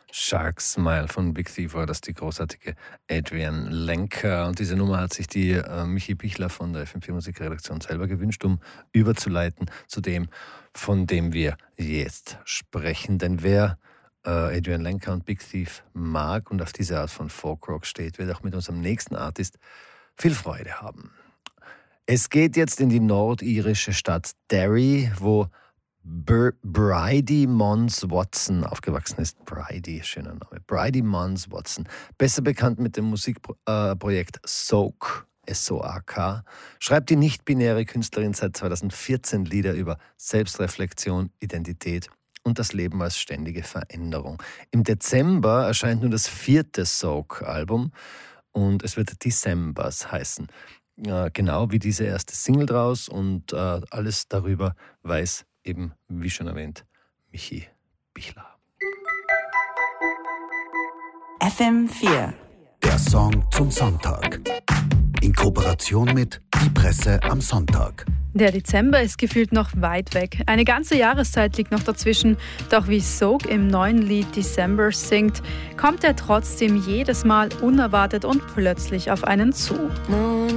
Shark Smile von Big Thief war das, die großartige Adrian Lenker. Und diese Nummer hat sich die Michi Bichler von der FM4 Musikredaktion selber gewünscht, um überzuleiten zu dem, von dem wir jetzt sprechen. Denn wer Adrian Lenker und Big Thief mag und auf diese Art von Folkrock steht, wird auch mit unserem nächsten Artist viel Freude haben. Es geht jetzt in die nordirische Stadt Derry, wo Bridie Mons Watson aufgewachsen ist. Bridie, schöner Name. Bridie Mons Watson, besser bekannt mit dem Musikprojekt Soak, S-O-A-K, schreibt die nicht-binäre Künstlerin seit 2014 Lieder über Selbstreflexion, Identität und das Leben als ständige Veränderung. Im Dezember erscheint nun das 4. Soak-Album und es wird Decembers heißen. Genau wie diese erste Single draus und alles darüber weiß eben, wie schon erwähnt, Michi Bichler. FM4. Der Song zum Sonntag. In Kooperation mit Die Presse am Sonntag. Der Dezember ist gefühlt noch weit weg. Eine ganze Jahreszeit liegt noch dazwischen. Doch wie Soak im neuen Lied December singt, kommt er trotzdem jedes Mal unerwartet und plötzlich auf einen zu. No